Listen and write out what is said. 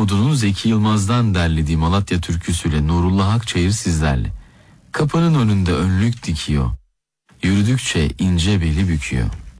Umudunun Zeki Yılmaz'dan derlediği Malatya türküsüyle Nurullah Akçayır sizlerle. Kapının önünde önlük dikiyor, yürüdükçe ince beli büküyor.